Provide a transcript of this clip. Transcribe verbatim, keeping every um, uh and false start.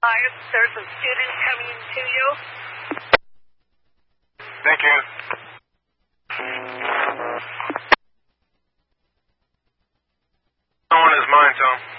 There's a student coming to you. Thank you. No one is mine, Tom.